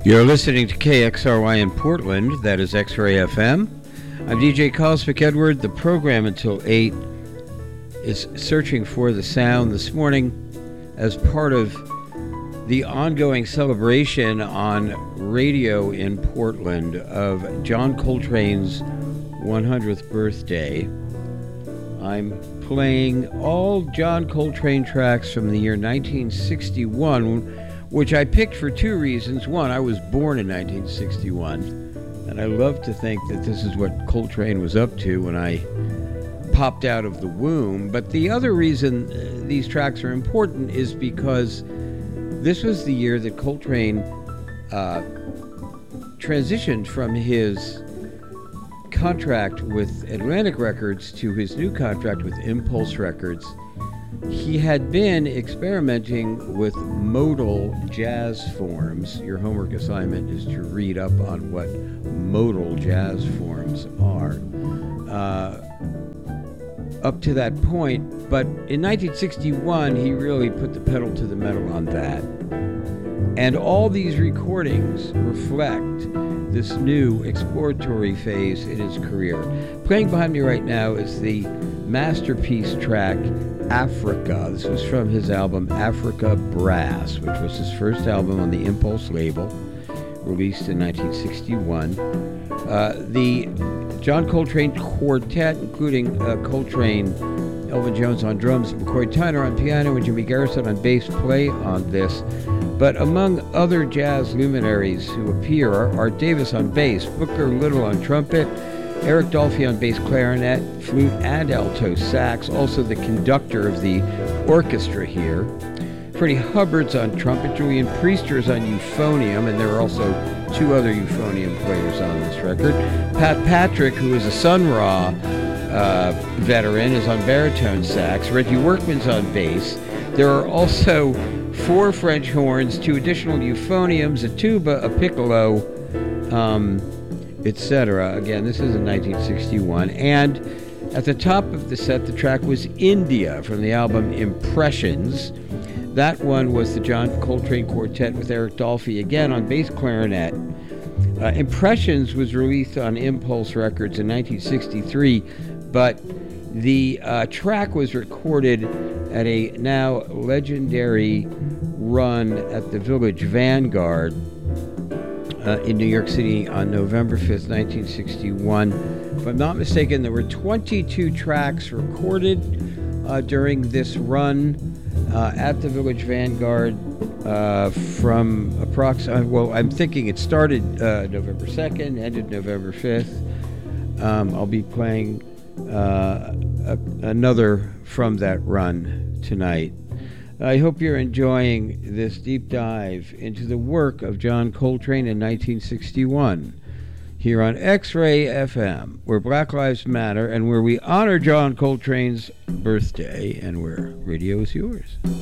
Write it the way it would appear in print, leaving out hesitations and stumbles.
You're listening to KXRY in Portland, that is X-Ray FM. I'm DJ Cosmic Edward. The program until 8 is searching for the sound this morning as part of the ongoing celebration on radio in Portland of John Coltrane's 100th birthday. I'm playing all John Coltrane tracks from the year 1961, which I picked for two reasons. One, I was born in 1961, and I love to think that this is what Coltrane was up to when I popped out of the womb. But the other reason these tracks are important is because this was the year that Coltrane transitioned from his contract with Atlantic Records to his new contract with Impulse Records. He had been experimenting with modal jazz forms. Your homework assignment is to read up on what modal jazz forms are. Up to that point, but in 1961, he really put the pedal to the metal on that. And all these recordings reflect this new exploratory phase in his career. Playing behind me right now is the masterpiece track, Africa. This was from his album Africa Brass, which was his first album on the Impulse label, released in 1961. The John Coltrane Quartet, including Coltrane, Elvin Jones on drums, McCoy Tyner on piano, and Jimmy Garrison on bass, play on this. But among other jazz luminaries who appear are Art Davis on bass, Booker Little on trumpet, Eric Dolphy on bass clarinet, flute, and alto sax, also the conductor of the orchestra here. Freddie Hubbard's on trumpet, Julian Priester's on euphonium, and there are also two other euphonium players on this record. Pat Patrick, who is a Sun Ra veteran, is on baritone sax. Reggie Workman's on bass. There are also 4 French horns, 2 additional euphoniums, a tuba, a piccolo, etc. Again, this is in 1961. And at the top of the set, the track was India from the album Impressions. That one was the John Coltrane Quartet with Eric Dolphy, again on bass clarinet. Impressions was released on Impulse Records in 1963, but the track was recorded at a now legendary run at the Village Vanguard in New York City on November 5th, 1961. If I'm not mistaken, there were 22 tracks recorded during this run at the Village Vanguard from approximately, well, I'm thinking it started November 2nd, ended November 5th. I'll be playing another from that run tonight. I hope you're enjoying this deep dive into the work of John Coltrane in 1961 here on X-Ray FM, where Black Lives Matter and where we honor John Coltrane's birthday and where radio is yours.